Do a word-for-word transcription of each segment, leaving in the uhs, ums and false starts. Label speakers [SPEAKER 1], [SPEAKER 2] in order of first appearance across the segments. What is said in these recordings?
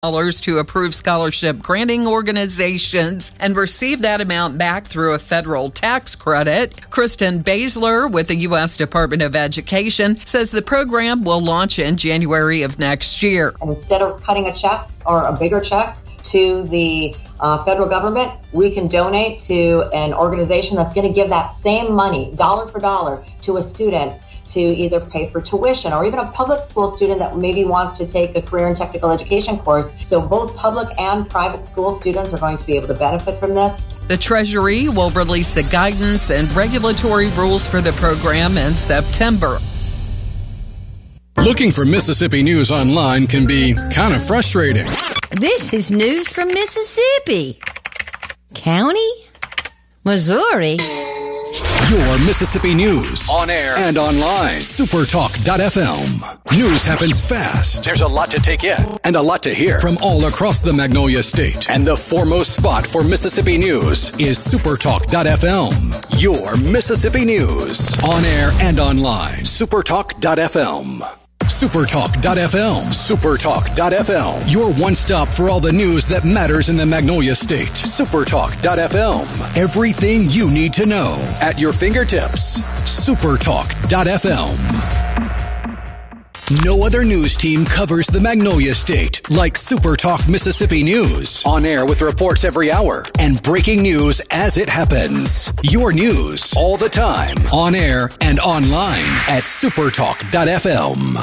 [SPEAKER 1] dollars to approve scholarship granting organizations and receive that amount back through a federal tax credit. Kristen Baszler with the U S Department of Education says the program will launch in January of next year.
[SPEAKER 2] And instead of cutting a check or a bigger check to the uh, federal government, we can donate to an organization that's going to give that same money, dollar for dollar, to a student to either pay for tuition, or even a public school student that maybe wants to take a career and technical education course. So both public and private school students are going to be able to benefit from this.
[SPEAKER 1] The Treasury will release the guidance and regulatory rules for the program in September.
[SPEAKER 3] Looking for Mississippi news online can be kind of frustrating.
[SPEAKER 4] This is news from Mississippi. County? Missouri?
[SPEAKER 3] Your Mississippi news on air and online. Supertalk dot f m. News happens fast. There's a lot to take in and a lot to hear from all across the Magnolia State. And the foremost spot for Mississippi news is Supertalk dot f m. Your Mississippi news on air and online. Supertalk dot f m. Supertalk dot f m. Supertalk dot f m. Your one stop for all the news that matters in the Magnolia State. Supertalk dot f m. Everything you need to know at your fingertips. Supertalk dot f m. No other news team covers the Magnolia State like Supertalk Mississippi News. On air with reports every hour and breaking news as it happens. Your news all the time. On air and online at Supertalk dot f m.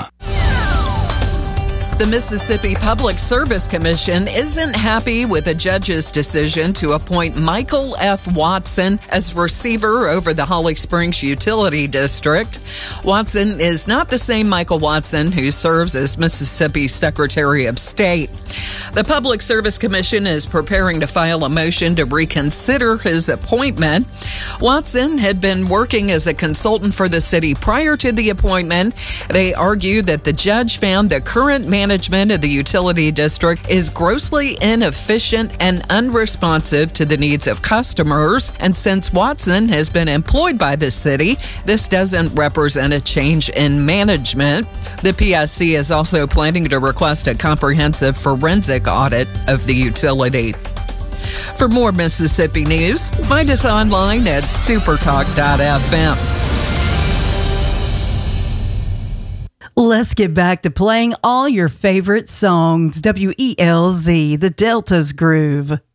[SPEAKER 1] The Mississippi Public Service Commission isn't happy with a judge's decision to appoint Michael F. Watson as receiver over the Holly Springs Utility District. Watson is not the same Michael Watson who serves as Mississippi's Secretary of State. The Public Service Commission is preparing to file a motion to reconsider his appointment. Watson had been working as a consultant for the city prior to the appointment. They argue that the judge found the current manager Management of the utility district is grossly inefficient and unresponsive to the needs of customers. And since Watson has been employed by the city, this doesn't represent a change in management. The P S C is also planning to request a comprehensive forensic audit of the utility. For more Mississippi news, find us online at supertalk dot f m.
[SPEAKER 5] Let's get back to playing all your favorite songs. W E L Z, the Delta's Groove.